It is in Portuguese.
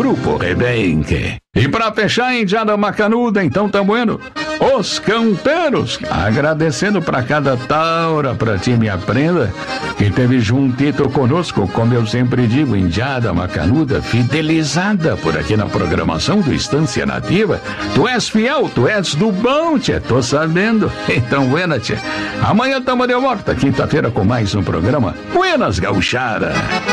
Grupo Rebenque. E pra fechar a Indiada Macanuda, então tá bueno, os campeiros, agradecendo pra cada taura, pra ti me aprenda, que teve juntito conosco, como eu sempre digo, Indiada Macanuda, fidelizada por aqui na programação do Estância Nativa. Tu és fiel, tu és do bom, tchê, tô sabendo. Então, buena, tchê. Amanhã tamo de volta, quinta-feira, com mais um programa Buenas Gauchara.